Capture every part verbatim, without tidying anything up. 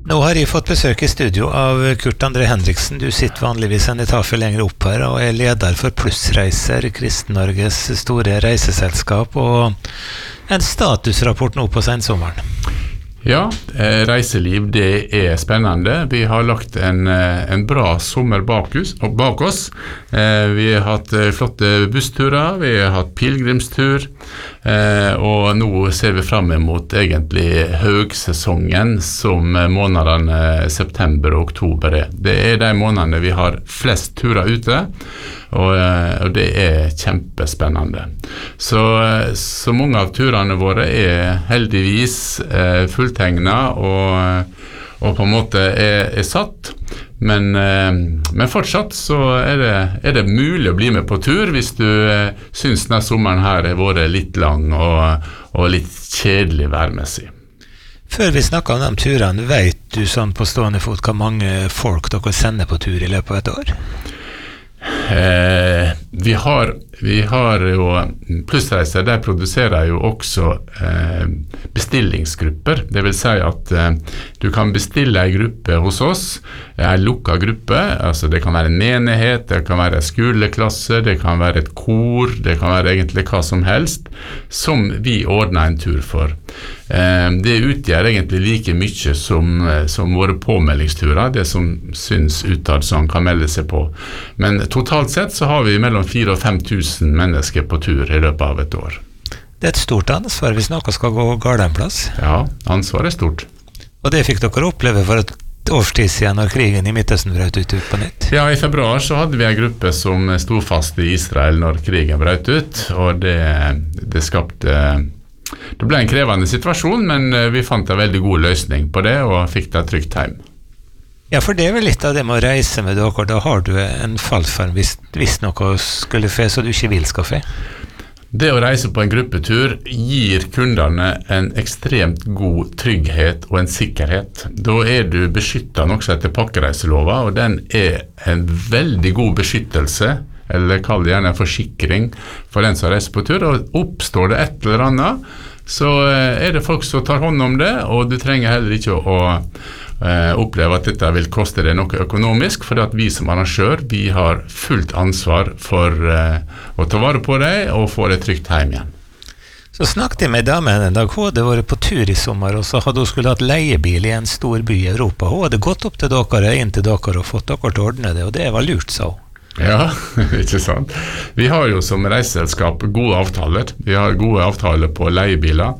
Nå har jeg fått besøk i studio av Kurt André Henriksen. Du sitter vanligvis en etasje lenger opp her og er leder for Plussreiser, Kristen-Norges store reiseselskap, og en statusrapport nå på sensommeren. Ja, reiseliv det er spennende. Vi har lagt en, en bra sommer bak oss, bak oss. Vi har hatt flotte bussturer, vi har hatt pilgrimstur, og nå ser vi frem mot egentlig høgsesongen som månedene september og oktober er. Det er de månedene vi har flest turer ute, og, og det er kjempespennende. Så, så mange av turene våre er heldigvis fulltegnet og, og på en måte er, er satt, men, men fortsatt så er det, er det mulig å bli med på tur hvis du synes denne sommeren her har vært litt lang og, og litt kjedelig værmessig. Før vi snakker om de turene, vet du sånn på stående fot hvor mange folk dere sender på tur i løpet av et år? Eh, vi har vi har jo Plussreiser, der produserer jo også eh, bestillingsgrupper. Det vil si at eh, du kan bestille en gruppe hos oss, en lukket gruppe, altså det kan være en menighet, det kan være en skoleklasse, det kan være et kor, det kan være egentlig hva som helst, som vi ordner en tur for. Eh, det utgjør egentlig like mye som, som våre påmeldingsturer, det som syns utad som kan melde seg på. Men totalt sett så har vi mellom fire og fem tusen mennesker på tur i løpet av et år. Det er et stort ansvar hvis noe skal gå galt en plass. Ja, ansvaret er stort. Og det fikk dere oppleve for et års tid siden når krigen i Midtøsten brøt ut på nytt? Ja, i februar så hadde vi en gruppe som stod fast i Israel når krigen brøt ut, og det, det skapte Det ble en krevende situasjon, men vi fant en veldig god løsning på det og fikk det trygt hjem. Ja, for det er vel litt av det med å reise med dere. Da har du en fallskjerm hvis, hvis noe skulle fe, så du ikke vil skal fe. Det å reise på en gruppetur gir kundene en ekstremt god trygghet og en sikkerhet. Da er du beskyttet noe etter pakkereiselova, og den er en veldig god beskyttelse, eller kall det gjerne en forsikring for den som reiser på tur. Og oppstår det et eller annet, så er det folk som tar hånd om det, og du trenger heller ikke å Uh, oppleve at dette vil koste deg noe økonomisk, for at vi som arrangør, vi har fullt ansvar for uh, å ta vare på deg og få deg trygt hjem igjen. Så snakket jeg med damen en dag. Hun hadde vært på tur i sommer, og så hadde hun skulle hatt leiebil i en stor by i Europa. Hun hadde gått opp til dere, inn til dere og fått dere til å ordne det, og det var lurt, sa hun. Ja, ikke sant. Vi har jo som reiseselskap gode avtaler. Vi har gode avtaler på leiebiler.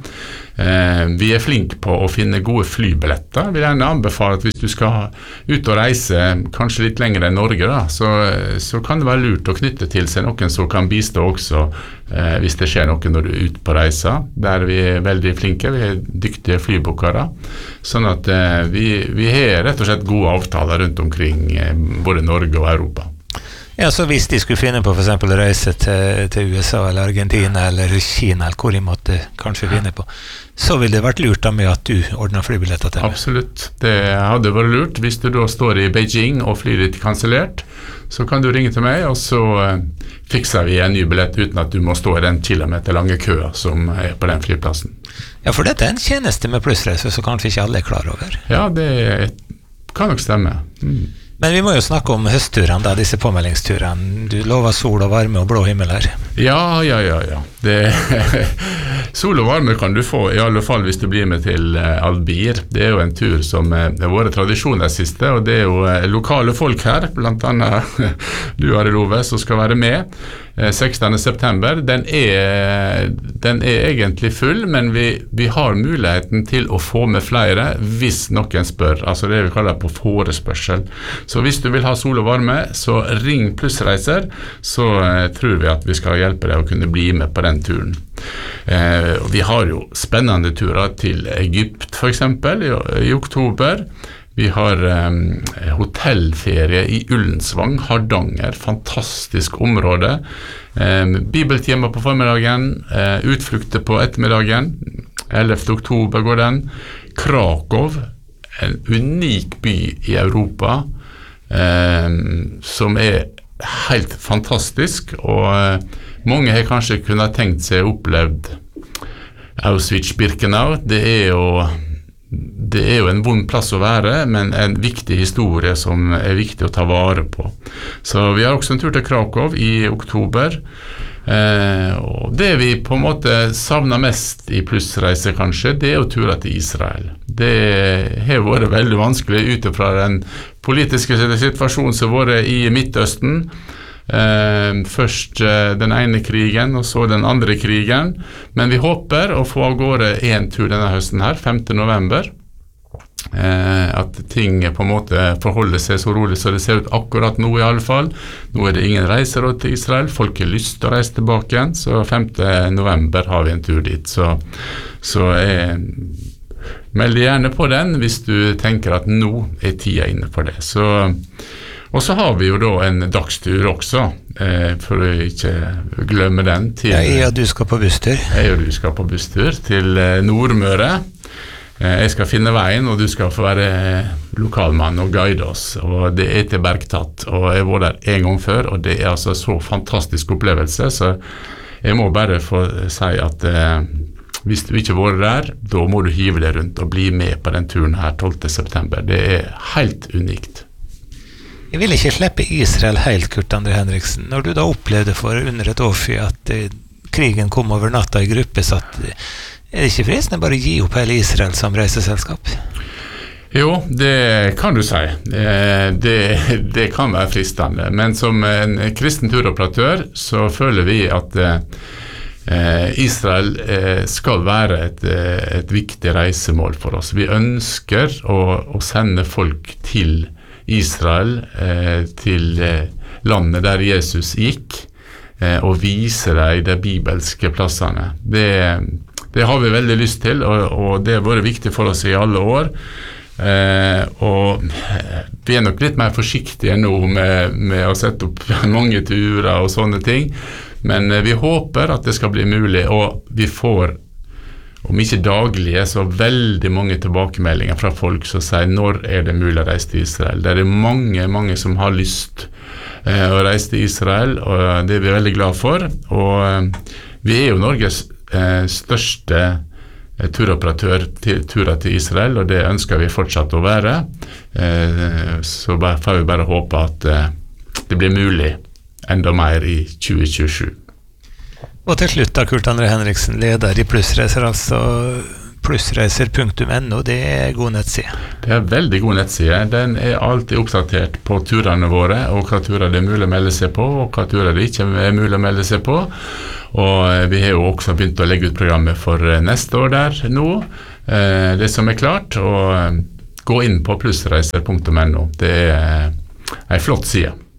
Eh, vi er flinke på å finne gode flybilletter. Vi vil gjerne anbefale at hvis du skal ut og reise kanskje litt lenger enn Norge, da, så, så kan det være lurt å knytte til seg noen som kan bistå også eh, hvis det skjer noe når du er ute på reise. Der vi er veldig flinke, vi er dyktige flybookere. Sånn at eh, vi, vi har rett og slett gode avtaler rundt omkring eh, både Norge og Europa. Ja, så hvis de skulle finne på for eksempel å reise til, til U S A eller Argentina eller Kina, eller hvor de måtte kanskje finne på, så ville det vært lurt da med at du ordner flybilletter til meg. Absolutt, det hadde vært lurt. Hvis du da står i Beijing og flyr litt kansellert, så kan du ringe til meg, og så uh, fikser vi en ny billett uten at du må stå i den kilometer lange køa som er på den flyplassen. Ja, for dette er en tjeneste med plussreiser som kanskje ikke alle er klar over. Ja, det kan nok stemme. Mm. Men vi må jo snakke om høstturene, da, disse påmeldingsturene. Du lover sol og varme og blå himmel her. Ja, ja, ja, ja. Det, sol og varme kan du få, i alle fall hvis du blir med til Albir. Det er jo en tur som er våre tradisjoner siste, og det er jo lokale folk her, blant annet du, Arild Ove, som skal være med. sekstende september, den er, den er egentlig full, men vi, vi har muligheten til å få med flere hvis noen spør, altså det vi kaller på forespørsel. Så hvis du vil ha sol og varme, så ring Plussreiser, så eh, tror vi at vi skal hjelpe deg å kunne bli med på den turen. Eh, vi har jo spennende turer til Egypt for eksempel, i, i oktober. Vi har um, hotellferie i Ullensvang, Hardanger, fantastisk område. Um, Bibeltimer på formiddagen, uh, utflukter på ettermiddagen, ellevte oktober går den. Krakow, en unik by i Europa, um, som er helt fantastisk, og uh, mange har kanskje kunnet tenkt seg opplevd Auschwitz-Birkenau. Det er jo det er jo en vond plass å være, men en viktig historie som er viktig å ta vare på. Så vi har også en tur til Krakow i oktober, eh, og det vi på en måte savner mest i plussreise kanskje, det er jo turer til Israel. Det har vært veldig vanskelig utenfra den politiske situasjonen som har vært i Midtøsten. Eh, først eh, den ene krigen og så den andre krigen, men vi håper å få av gårde en tur denne høsten her, femte november, eh, at ting på en måte forholder seg så rolig så det ser ut akkurat nå i alle fall. Nå er det ingen reiseråd til Israel, folk har lyst til å reise tilbake igjen, så femte november har vi en tur dit, så, så jeg melder gjerne på den hvis du tenker at nå er tida inne for det. Så og så har vi jo da en dagstur også, eh, for å ikke glemme den. Til, ja, jeg og du skal på busstur. Jeg og du skal på busstur til eh, Nordmøre. Eh, jeg skal finne veien, og du skal få være lokalmann og guide oss. Og det er til Bergtatt, og jeg var der en gang før, og det er altså så fantastisk opplevelse, så jeg må bare få si at eh, hvis du ikke var der, da må du hive deg rundt og bli med på den turen her tolvte september. Det er helt unikt. Jeg vil ikke slippe Israel helt, Kurt André Henriksen. Når du da opplevde for under et år siden at eh, krigen kom over natta i gruppe, så at, er det ikke fristende bare å gi opp hele Israel som reiseselskap? Jo, det kan du si. Eh, det, det kan være fristende. Men som en kristen turoperatør så føler vi at eh, Israel eh, skal være et, et viktig reisemål for oss. Vi ønsker å, å sende folk til Israel, eh, til eh, landet der Jesus gikk, eh, og vise deg de bibelske plassene. Det, det har vi veldig lyst til, og, og det har vært viktig for oss i alle år. Eh, og vi er nok litt mer forsiktige nå med, med å sette opp mange turer og sånne ting, men eh, vi håper at det skal bli mulig, og vi får om ikke daglige, så veldig mange tilbakemeldinger fra folk som sier når er det mulig å reise til Israel. Det er mange, mange som har lyst eh, å reise til Israel, og det er vi veldig glad for. Og eh, vi er jo Norges eh, største eh, turoperatør til turer til Israel, og det ønsker vi fortsatt å være. Eh, så bare, får vi bare håpe at eh, det blir mulig enda mer i tjue tjuesju. Og til slutt da, Kurt André Henriksen, leder i Plussreiser, altså plussreiser punktum no, det er god nettside. Det er veldig god nettside. Den er alltid oppdatert på turene våre, og hva turer det er mulig å melde seg på, og hva turer det ikke er mulig å melde seg på. Og vi har jo også begynt å legge ut programmet for neste år der nå, det som er klart, og gå inn på plussreiser punktum no. Det er en flott side.